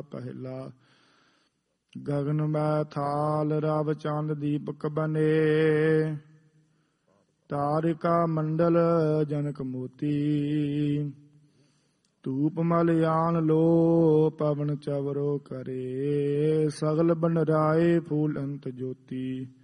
ਪਹਿਲਾ। ਗगन मैं थाल रव चंद दीपक बने, तारिका मंडल जनक मोती। धूप मलयान लो पवन चवरो करे, सगल बनराए फूल अंत ज्योति।